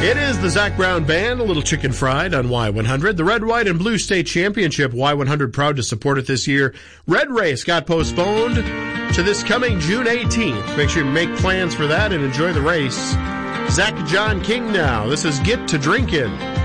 It is the Zach Brown Band, a little chicken fried on Y100. The Red, White, and Blue State Championship, Y100 proud to support it this year. Red Race got postponed to this coming June 18th. Make sure you make plans for that and enjoy the race. Zach John King now. This is Get to Drinkin'.